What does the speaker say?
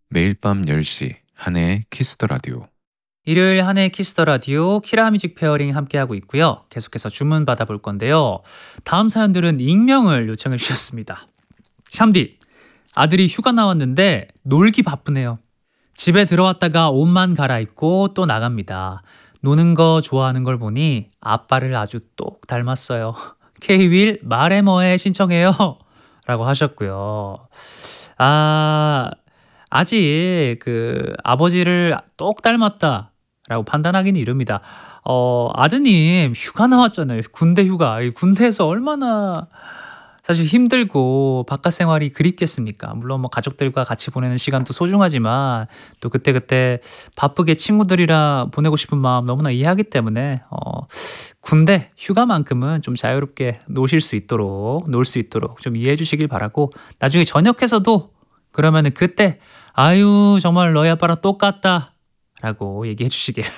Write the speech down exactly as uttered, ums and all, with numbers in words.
매일 밤 열 시 한혜의 키스더 라디오. 일요일 한해 키스터 라디오 키라뮤직 페어링 함께하고 있고요. 계속해서 주문 받아볼 건데요. 다음 사연들은 익명을 요청해 주셨습니다. 샴디, 아들이 휴가 나왔는데 놀기 바쁘네요. 집에 들어왔다가 옷만 갈아입고 또 나갑니다. 노는 거 좋아하는 걸 보니 아빠를 아주 똑 닮았어요. 케이윌 말해 뭐해 신청해요. 라고 하셨고요. 아, 아직 그 아버지를 똑 닮았다라고 판단하기는 이릅니다. 어, 아드님 휴가 나왔잖아요. 군대 휴가. 이 군대에서 얼마나 사실 힘들고 바깥 생활이 그립겠습니까? 물론 뭐 가족들과 같이 보내는 시간도 소중하지만 또 그때그때 바쁘게 친구들이랑 보내고 싶은 마음 너무나 이해하기 때문에 어, 군대 휴가만큼은 좀 자유롭게 노실 수 있도록 놀 수 있도록 좀 이해해 주시길 바라고 나중에 전역해서도 그러면은 그때 아유 정말 너희 아빠랑 똑같다 라고 얘기해 주시길